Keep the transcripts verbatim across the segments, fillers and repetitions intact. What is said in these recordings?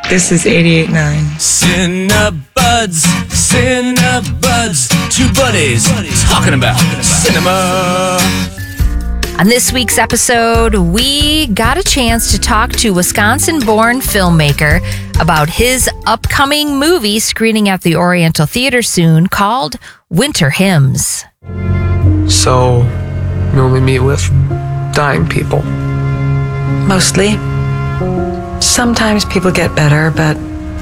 This is eighty-eight point nine. Cinebuds, Cinebuds, two buddies talking about cinema. On this week's episode, we got a chance to talk to Wisconsin-born filmmaker about his upcoming movie screening at the Oriental Theater soon called Winter Hymns. So, you only meet with dying people? Mostly. Sometimes people get better, but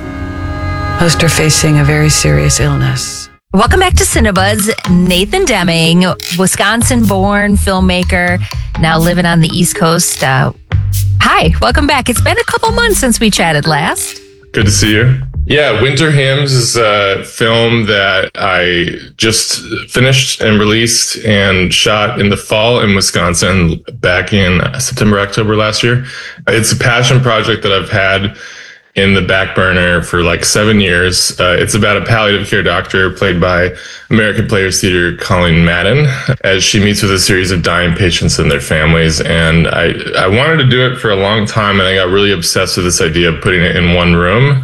most are facing a very serious illness. Welcome back to Cinebuds. Nathan Deming, Wisconsin-born filmmaker, now living on the East Coast. Uh, hi, welcome back. It's been a couple months since we chatted last. Good to see you. Yeah, Winter Hymns is a film that I just finished and released and shot in the fall in Wisconsin back in September, October last year. It's a passion project that I've had in the back burner for like seven years. Uh, it's about a palliative care doctor played by American Players Theater Colleen Madden as she meets with a series of dying patients and their families. And I, I wanted to do it for a long time, and I got really obsessed with this idea of putting it in one room.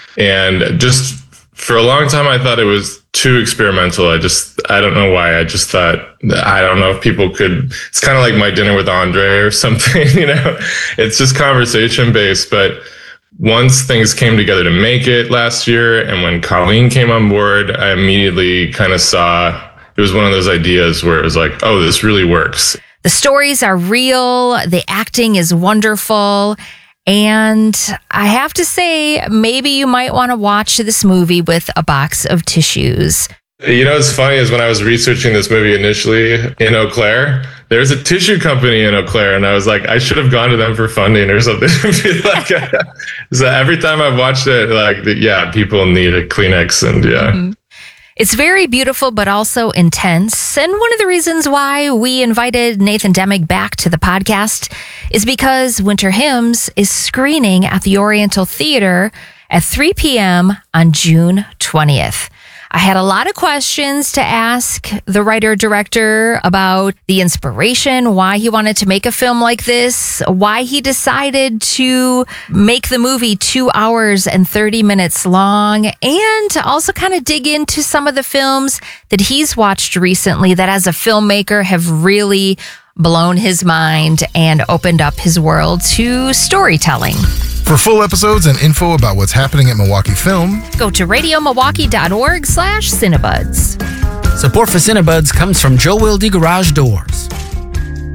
And just for a long time, I thought it was too experimental. I just, I don't know why. I just thought, I don't know if people could, it's kind of like My Dinner with Andre or something, you know, it's just conversation based. But once things came together to make it last year, and when Colleen came on board, I immediately kind of saw it was one of those ideas where it was like, oh, this really works. The stories are real. The acting is wonderful. And I have to say, maybe you might want to watch this movie with a box of tissues. You know, what's funny is when I was researching this movie initially in Eau Claire, there's a tissue company in Eau Claire, and I was like, I should have gone to them for funding or something. like, so every time I've watched it, like, yeah, people need a Kleenex, and yeah. Mm-hmm. It's very beautiful, but also intense. And one of the reasons why we invited Nathan Deming back to the podcast is because Winter Hymns is screening at the Oriental Theater at three p.m. on June twentieth. I had a lot of questions to ask the writer-director about the inspiration, why he wanted to make a film like this, why he decided to make the movie two hours and thirty minutes long, and to also kind of dig into some of the films that he's watched recently that as a filmmaker have really blown his mind and opened up his world to storytelling. For full episodes and info about what's happening at Milwaukee Film, go to radiomilwaukee.org slash Cinebuds. Support for Cinebuds comes from Joe Wilde Garage Doors.